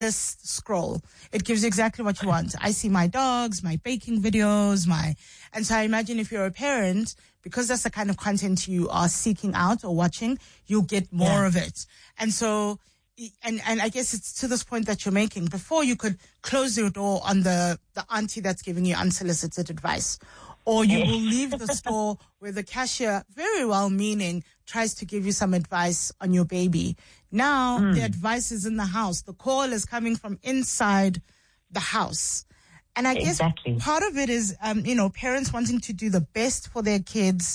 this scroll. It gives you exactly what you want. I see my dogs, my baking videos, and so I imagine if you're a parent, because that's the kind of content you are seeking out or watching, you'll get more of it. And so, and I guess it's to this point that you're making. Before, you could close your door on the auntie that's giving you unsolicited advice. Or you will leave the store where the cashier, very well-meaning, tries to give you some advice on your baby. Now, the advice is in the house. The call is coming from inside the house. And I guess part of it is, parents wanting to do the best for their kids.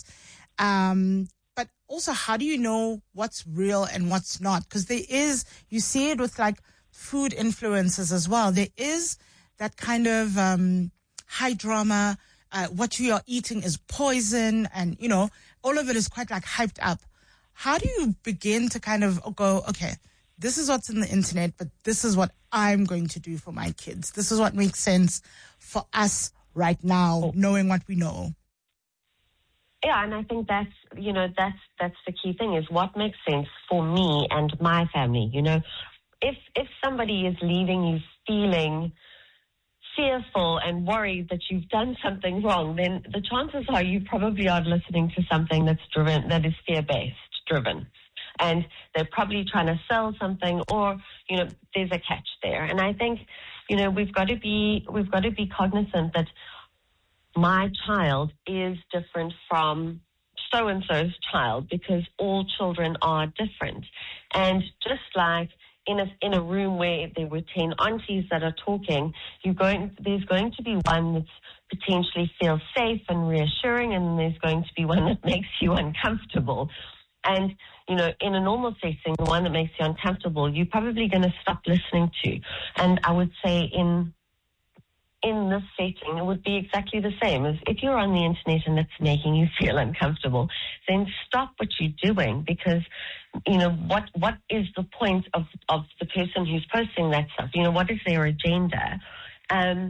But also, how do you know what's real and what's not? Because you see it with like food influencers as well. There is that kind of high drama. What you are eating is poison, and, all of it is quite like hyped up. How do you begin to kind of go, okay, this is what's in the internet, but this is what I'm going to do for my kids. This is what makes sense for us right now, knowing what we know. Yeah, and I think that's the key thing, is what makes sense for me and my family. If somebody is leaving you feeling fearful and worried that you've done something wrong, then the chances are you probably are listening to something that is fear-based driven. And they're probably trying to sell something, or, there's a catch there. And I think, we've got to be cognizant that my child is different from so-and-so's child, because all children are different. And just like in a room where there were 10 aunties that are talking, there's going to be one that potentially feels safe and reassuring, and there's going to be one that makes you uncomfortable. And, in a normal setting, the one that makes you uncomfortable, you're probably going to stop listening to. And I would say in this setting, it would be exactly the same. As if you're on the internet and it's making you feel uncomfortable, then stop what you're doing, because, what is the point of the person who's posting that stuff? What is their agenda? And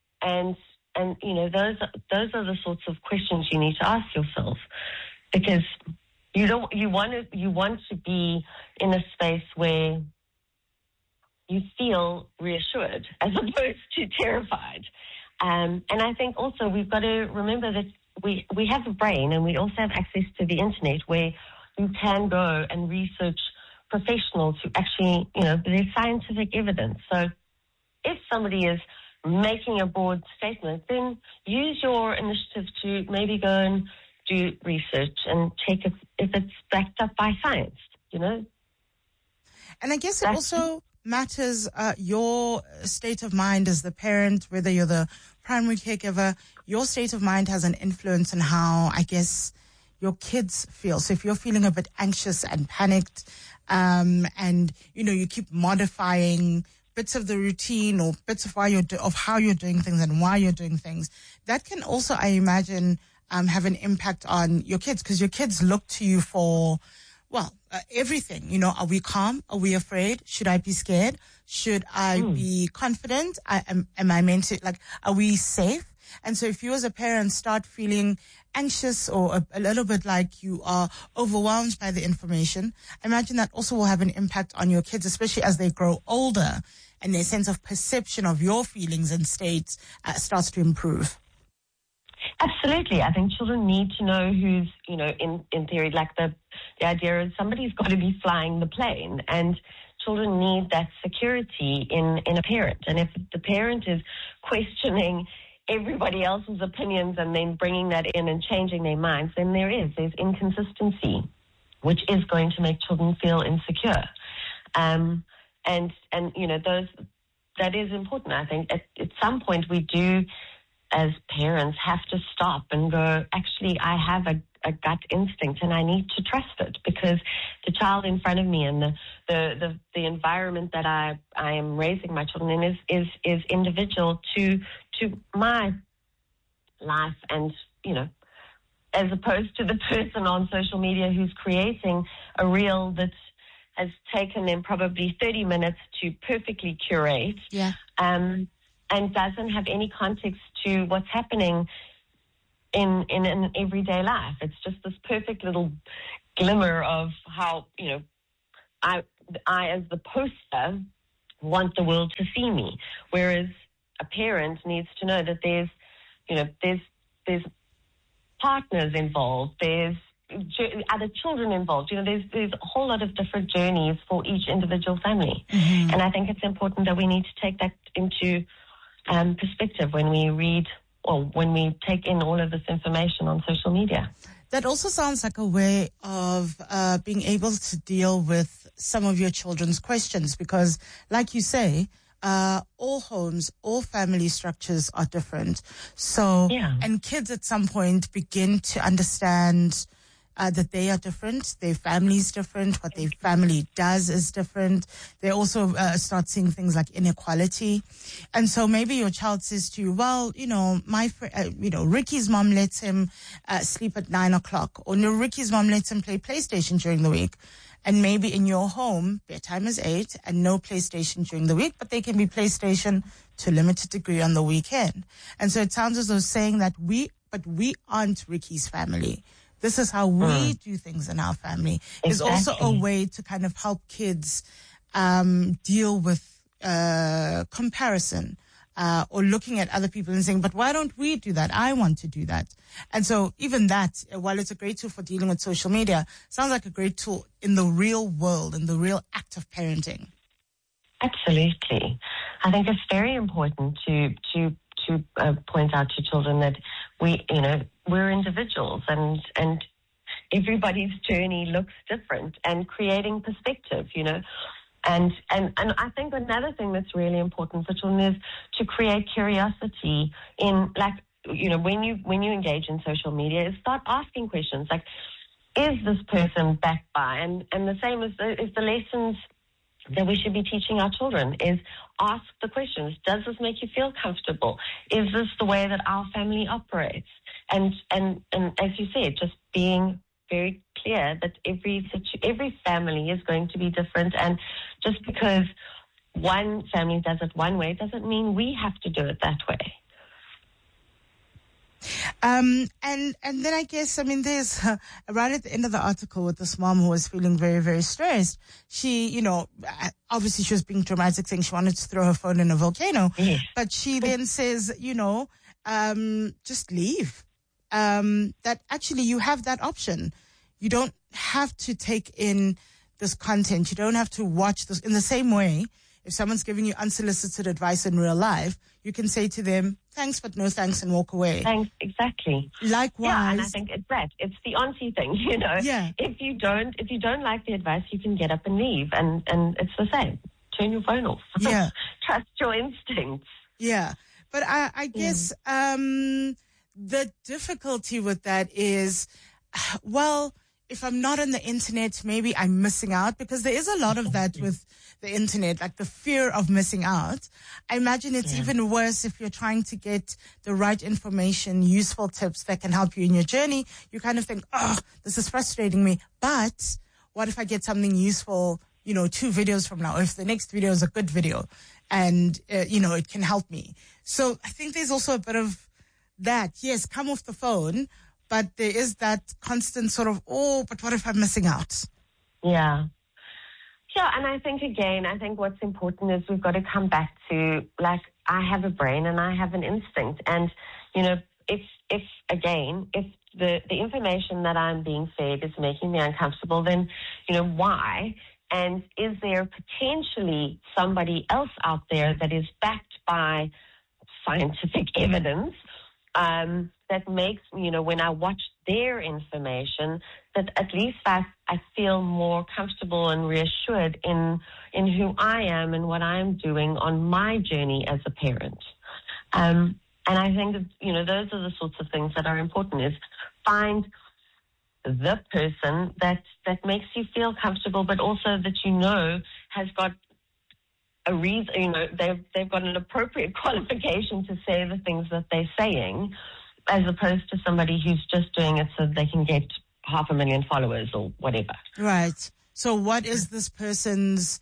those are the sorts of questions you need to ask yourself, because you want to be in a space where you feel reassured as opposed to terrified. And I think also we've got to remember that we have a brain, and we also have access to the internet, where you can go and research professionals who actually, there's scientific evidence. So if somebody is making a broad statement, then use your initiative to maybe go and do research and check if it's backed up by science, And I guess it also matters your state of mind as the parent, whether you're the primary caregiver. Your state of mind has an influence on how, I guess, your kids feel. So if you're feeling a bit anxious and panicked, and you keep modifying bits of the routine or bits of how you're doing things and why you're doing things, that can also, I imagine, have an impact on your kids, because your kids look to you for, everything. Are we calm? Are we afraid? Should I be scared? Should I be confident? Am I meant to, are we safe? And so if you as a parent start feeling anxious or a little bit like you are overwhelmed by the information, imagine that also will have an impact on your kids, especially as they grow older and their sense of perception of your feelings and states starts to improve. Absolutely. I think children need to know who's, in theory, like the idea is somebody's got to be flying the plane, and children need that security in a parent. And if the parent is questioning everybody else's opinions and then bringing that in and changing their minds, then there's inconsistency, which is going to make children feel insecure. And that is important. I think at some point we do, as parents, have to stop and go, actually, I have a gut instinct and I need to trust it, because the child in front of me and the environment that I am raising my children in is individual to my life, and as opposed to the person on social media who's creating a reel that has taken them probably 30 minutes to perfectly curate. Yeah. And doesn't have any context to what's happening in an everyday life. It's just this perfect little glimmer of how, I as the poster want the world to see me. Whereas a parent needs to know that there's partners involved, there's other children involved. There's a whole lot of different journeys for each individual family. Mm-hmm. And I think it's important that we need to take that into perspective when we read or when we take in all of this information on social media. That also sounds like a way of being able to deal with some of your children's questions, because like you say, all homes, all family structures are different. So, and kids at some point begin to understand that they are different, their family is different, what their family does is different. They also start seeing things like inequality. And so maybe your child says to you, well, Ricky's mom lets him sleep at 9 o'clock, or no, Ricky's mom lets him play PlayStation during the week. And maybe in your home, bedtime is 8 and no PlayStation during the week, but they can be PlayStation to a limited degree on the weekend. And so it sounds as though saying that we aren't Ricky's family. This is how we do things in our family. Exactly. Is also a way to kind of help kids deal with comparison or looking at other people and saying, but why don't we do that? I want to do that. And so even that, while it's a great tool for dealing with social media, sounds like a great tool in the real world, in the real act of parenting. Absolutely. I think it's very important to point out to children that we're individuals and everybody's journey looks different, and creating perspective, And I think another thing that's really important for children is to create curiosity in, when you engage in social media, is start asking questions like, is this person backed by? And the same is the lessons that we should be teaching our children is ask the questions. Does this make you feel comfortable? Is this the way that our family operates? And as you said, just being very clear that every family is going to be different, and just because one family does it one way doesn't mean we have to do it that way. And then I guess, there's right at the end of the article with this mom who was feeling very, very stressed. She, obviously she was being dramatic, saying she wanted to throw her phone in a volcano. Yes. But she then says, just leave. That actually you have that option. You don't have to take in this content. You don't have to watch this in the same way. If someone's giving you unsolicited advice in real life, you can say to them, thanks, but no thanks, and walk away. Thanks, exactly. Likewise. Yeah, and I think it's that. It's the auntie thing, Yeah. If you don't like the advice, you can get up and leave, and it's the same. Turn your phone off. Yeah. Trust your instincts. Yeah. But I guess the difficulty with that is, if I'm not on the internet, maybe I'm missing out, because there is a lot of that with the internet, like the fear of missing out. I imagine it's even worse if you're trying to get the right information, useful tips that can help you in your journey. You kind of think, this is frustrating me. But what if I get something useful, 2 videos from now, if the next video is a good video and, it can help me. So I think there's also a bit of that. Yes, come off the phone, but there is that constant sort of, but what if I'm missing out? Yeah. Yeah, and I think what's important is we've got to come back to, I have a brain and I have an instinct. And, if the information that I'm being fed is making me uncomfortable, then, why? And is there potentially somebody else out there that is backed by scientific evidence that makes, when I watch their information, that at least I feel more comfortable and reassured in who I am and what I am doing on my journey as a parent. And I think that, those are the sorts of things that are important, is find the person that makes you feel comfortable, but also that has got a reason, they've got an appropriate qualification to say the things that they're saying, as opposed to somebody who's just doing it so they can get 500,000 followers or whatever. Right. So what is this person's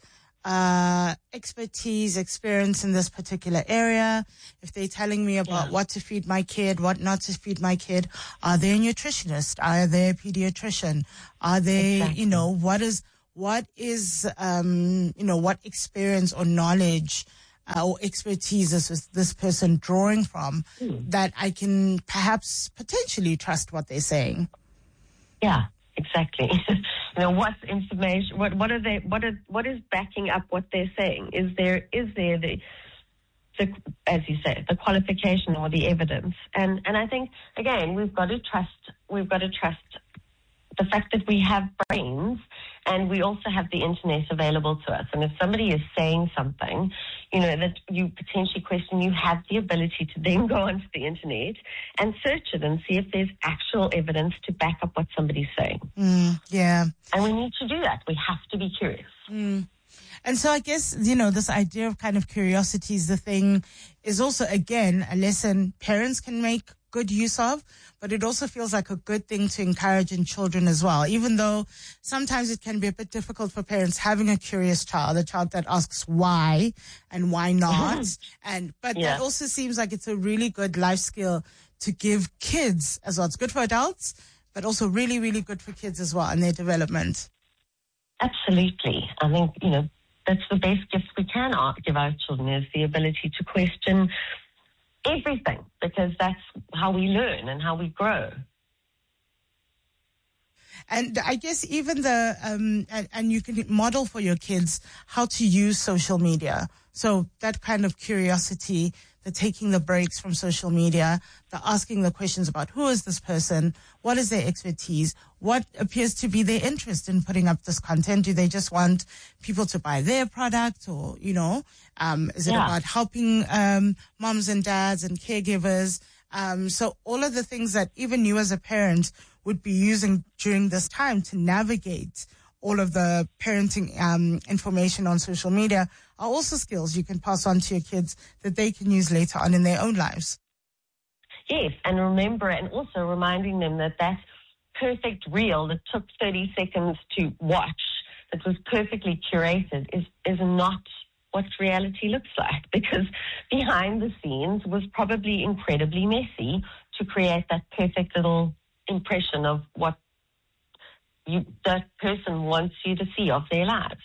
expertise, experience in this particular area? If they're telling me about what to feed my kid, what not to feed my kid, are they a nutritionist? Are they a pediatrician? Are they, what is, what experience or knowledge or expertise is this person drawing from that I can perhaps potentially trust what they're saying? Yeah, exactly. What's information? What is backing up what they're saying? Is there the as you say, the qualification or the evidence? And I think again we've got to trust the fact that we have brains and we also have the internet available to us. And if somebody is saying something, that you potentially question, you have the ability to then go onto the internet and search it and see if there's actual evidence to back up what somebody's saying. Yeah. And we need to do that. We have to be curious. And so I guess, this idea of kind of curiosity is the thing, is also, again, a lesson parents can make good use of, but it also feels like a good thing to encourage in children as well, even though sometimes it can be a bit difficult for parents having a curious child, a child that asks why and why not. But that also seems like it's a really good life skill to give kids as well. It's good for adults, but also really, really good for kids as well and their development. Absolutely. I think, that's the best gift we can give our children, is the ability to question everything, because that's how we learn and how we grow. And I guess even and you can model for your kids how to use social media. So that kind of curiosity, the taking the breaks from social media, the asking the questions about who is this person, what is their expertise, what appears to be their interest in putting up this content. Do they just want people to buy their product, or, is it about helping moms and dads and caregivers? So all of the things that even you as a parent would be using during this time to navigate all of the parenting information on social media are also skills you can pass on to your kids that they can use later on in their own lives. Yes, and remember, and also reminding them that perfect reel that took 30 seconds to watch, that was perfectly curated, is not what reality looks like, because behind the scenes was probably incredibly messy to create that perfect little impression of what that person wants you to see of their lives.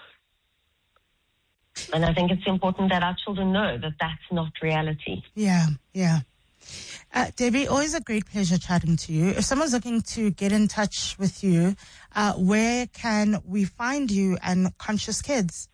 And I think it's important that our children know that that's not reality. Yeah. Debbie, always a great pleasure chatting to you. If someone's looking to get in touch with you, where can we find you and Conscious Kids?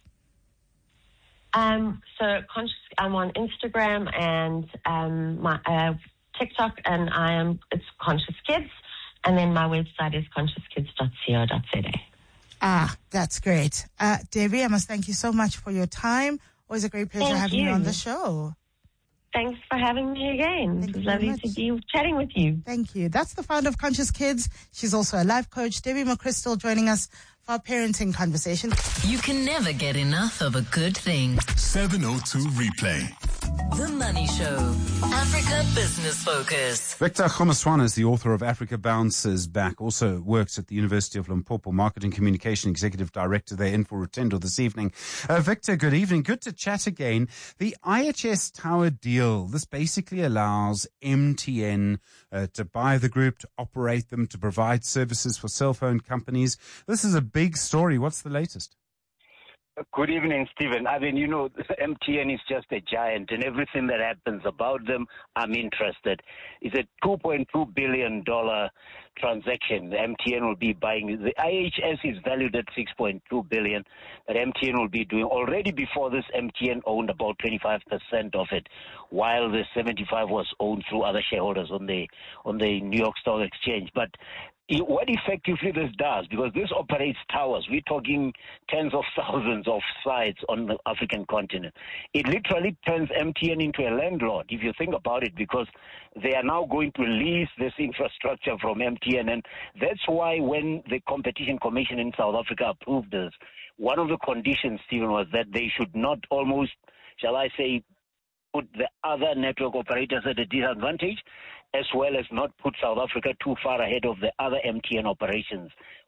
So I'm on Instagram and my TikTok, and it's Conscious Kids, and then my website is consciouskids.co.za. That's great. Debbie, I must thank you so much for your time. Always a great pleasure having you on the show. Thanks for having me again. It was lovely to be chatting with you. Thank you. That's the founder of Conscious Kids. She's also a life coach, Debbie McChrystal, joining us for our parenting conversation. You can never get enough of a good thing. 702 Replay. The Money Show. Africa Business Focus. Victor Khomaswana is the author of Africa Bounces Back. Also works at the University of Limpopo, Marketing Communication Executive Director there, in for Rutendo this evening. Victor, good evening. Good to chat again. The IHS Tower deal, this basically allows MTN to buy the group, to operate them, to provide services for cell phone companies. This is a big story. What's the latest? Good evening, Stephen. I mean, MTN is just a giant, and everything that happens about them, I'm interested. It's a $2.2 billion transaction. MTN will be buying. The IHS is valued at $6.2 billion, that MTN will be doing. Already before this, MTN owned about 25% of it, while the 75% was owned through other shareholders on the New York Stock Exchange. But what effectively this does, because this operates towers, we're talking tens of thousands of sites on the African continent. It literally turns MTN into a landlord, if you think about it, because they are now going to lease this infrastructure from MTN. And that's why when the Competition Commission in South Africa approved this, one of the conditions, Stephen, was that they should not almost, shall I say, put the other network operators at a disadvantage, as well as not put South Africa too far ahead of the other MTN operations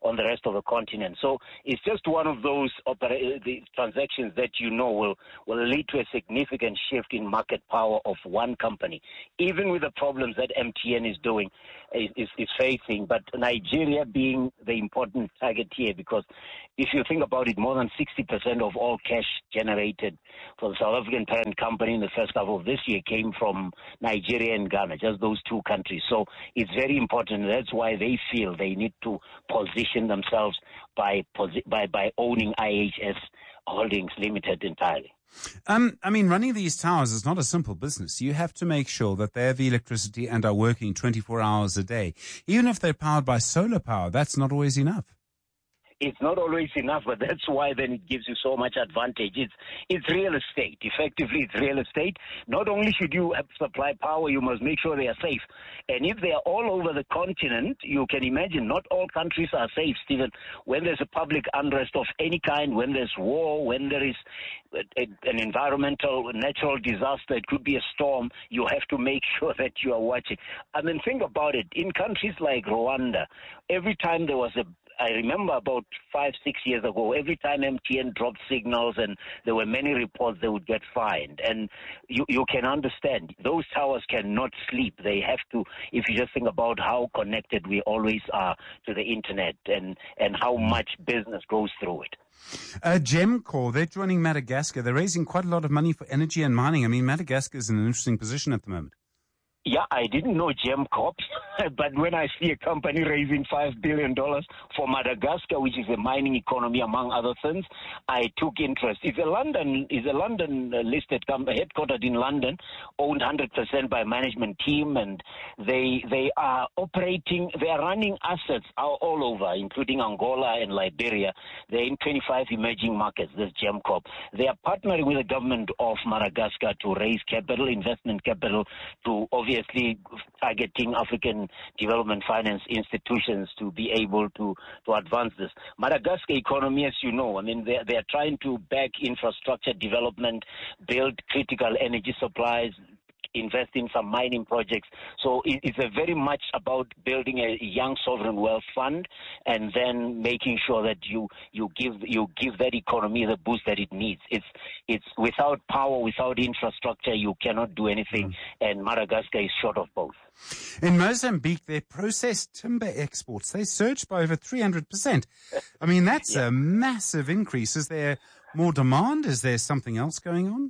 on the rest of the continent. So it's just one of those the transactions that will lead to a significant shift in market power of one company, even with the problems that MTN is facing. But Nigeria being the important target here, because if you think about it, more than 60% of all cash generated for the South African parent company in the first half of this year came from Nigeria and Ghana, just those two countries. So it's very important. That's why they feel they need to position themselves by owning IHS Holdings Limited entirely. Running these towers is not a simple business. You have to make sure that they have electricity and are working 24 hours a day. Even if they're powered by solar power, that's not always enough. It's not always enough, but that's why then it gives you so much advantage. It's real estate. Effectively, it's real estate. Not only should you supply power, you must make sure they are safe. And if they are all over the continent, you can imagine not all countries are safe, Stephen. When there's a public unrest of any kind, when there's war, when there is an environmental, natural disaster, it could be a storm, you have to make sure that you are watching. Think about it. In countries like Rwanda, every time there was I remember about 5-6 years ago, every time MTN dropped signals and there were many reports, they would get fined. And you can understand, those towers cannot sleep. They have to, if you just think about how connected we always are to the internet and how much business goes through it. Gemcorp, they're joining Madagascar. They're raising quite a lot of money for energy and mining. Madagascar is in an interesting position at the moment. Yeah, I didn't know Gemcorp, but when I see a company raising $5 billion for Madagascar, which is a mining economy among other things, I took interest. It's a London listed company, headquartered in London, owned 100% by a management team, and they are running assets all over, including Angola and Liberia. They're in 25 emerging markets, this Gemcorp. They are partnering with the government of Madagascar to raise capital, investment capital, to obviously targeting African development finance institutions to be able to advance this. Madagascar economy, as you know, they are trying to back infrastructure development, build critical energy supplies, invest in some mining projects. So it's a very much about building a young sovereign wealth fund and then making sure that you give that economy the boost that it needs. It's without power, without infrastructure, you cannot do anything, and Madagascar is short of both. In Mozambique, their processed timber exports, they surged by over 300%. That's a massive increase. Is there more demand? Is there something else going on?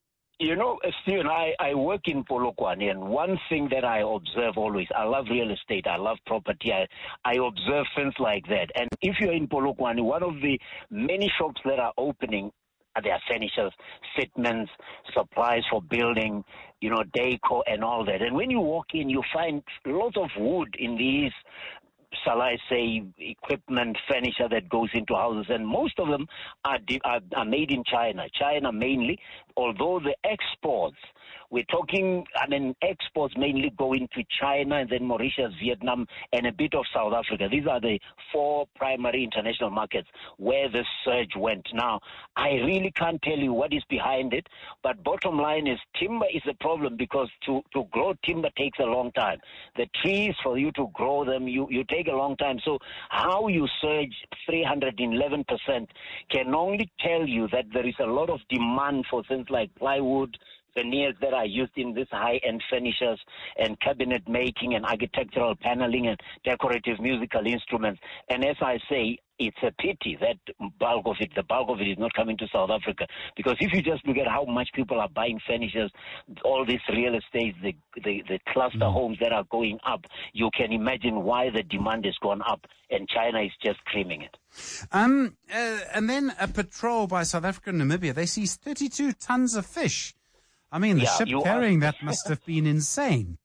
Stephen, I work in Polokwane, and one thing that I observe always, I love real estate, I love property, I observe things like that. And if you're in Polokwane, one of the many shops that are opening, there are furnitures, fitments, supplies for building, decor and all that. And when you walk in, you find lots of wood in these, shall I say, equipment, furniture that goes into houses, and most of them are made in China. China mainly, although the exports, we're talking, exports mainly go into China and then Mauritius, Vietnam, and a bit of South Africa. These are the 4 primary international markets where the surge went. Now, I really can't tell you what is behind it, but bottom line is timber is a problem because to grow timber takes a long time. The trees, for you to grow them, you take a long time. So how you surge 311% can only tell you that there is a lot of demand for things like plywood, veneers that are used in this high-end furnitures and cabinet making and architectural paneling and decorative musical instruments. And as I say, it's a pity that the bulk of it is not coming to South Africa. Because if you just look at how much people are buying furnitures, all this real estate, the cluster homes that are going up, you can imagine why the demand has gone up, and China is just creaming it. And then a patrol by South Africa and Namibia, they seized 32 tons of fish. The ship carrying that must have been insane.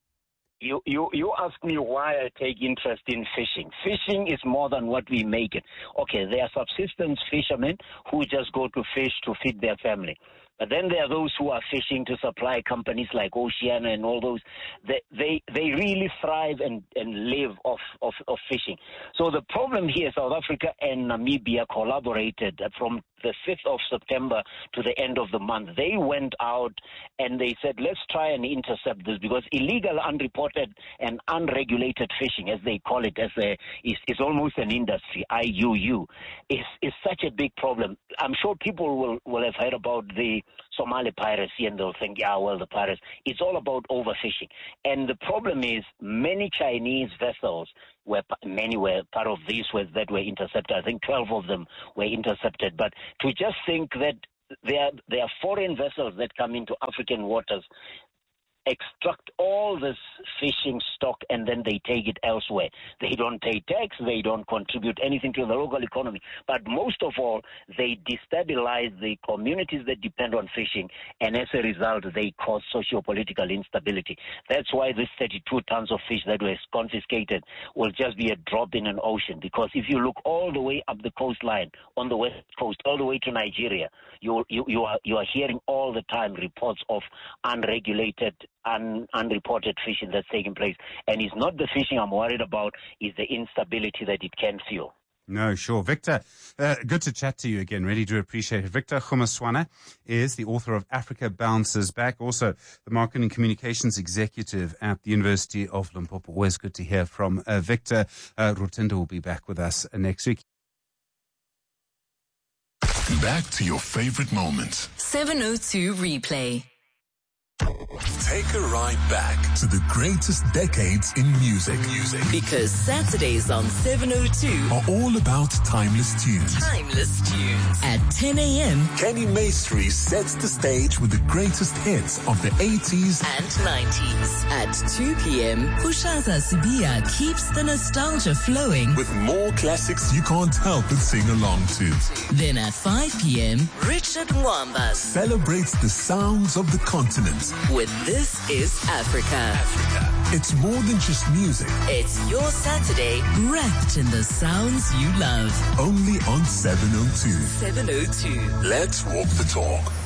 You ask me why I take interest in fishing. Fishing is more than what we make it. Okay, there are subsistence fishermen who just go to fish to feed their family. But then there are those who are fishing to supply companies like Oceana and all those. They really thrive and live off fishing. So the problem here, South Africa and Namibia collaborated from the 5th of September to the end of the month. They went out and they said, let's try and intercept this, because illegal, unreported, and unregulated fishing, as they call it, is almost an industry, IUU, is such a big problem. I'm sure people will have heard about the Somali piracy, and they'll think, yeah, well, the pirates. It's all about overfishing. And the problem is many Chinese vessels, many were part of these that were intercepted. I think 12 of them were intercepted. But to just think that there are foreign vessels that come into African waters, extract all this fishing stock, and then they take it elsewhere. They don't pay tax, they don't contribute anything to the local economy. But most of all, they destabilize the communities that depend on fishing, and as a result, they cause socio-political instability. That's why this 32 tons of fish that were confiscated will just be a drop in an ocean, because if you look all the way up the coastline on the west coast, all the way to Nigeria, you are hearing all the time reports of unregulated, unreported fishing that's taking place. And it's not the fishing I'm worried about, it's the instability that it can fuel. No, sure. Victor, good to chat to you again. Really do appreciate it. Victor Kgomoeswana is the author of Africa Bounces Back, also the Marketing and Communications Executive at the University of Limpopo. Always good to hear from Victor. Rotenda will be back with us next week. Back to your favorite moments. 702 Replay. Take a ride back to the greatest decades in music. Because Saturdays on 702 are all about timeless tunes. At 10 a.m. Kenny Maestri sets the stage with the greatest hits of the 80s and 90s. At 2 p.m. Kushaza Sibia keeps the nostalgia flowing with more classics you can't help but sing along to. Then at 5 p.m. Richard Mwamba celebrates the sounds of the continent with This Is Africa. It's more than just music. It's your Saturday wrapped in the sounds you love. Only on 702. 702. Let's walk the talk.